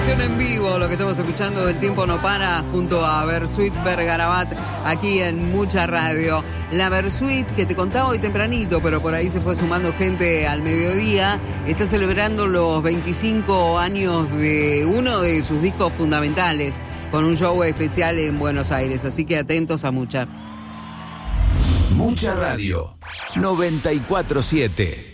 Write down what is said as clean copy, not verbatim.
versión en vivo, lo que estamos escuchando del Tiempo No Para, junto a Bersuit Vergarabat, aquí en Mucha Radio. La Bersuit, que te contaba hoy tempranito, pero por ahí se fue sumando gente al mediodía, está celebrando los 25 años de uno de sus discos fundamentales, con un show especial en Buenos Aires, así que atentos a Mucha. Mucha Radio 94.7.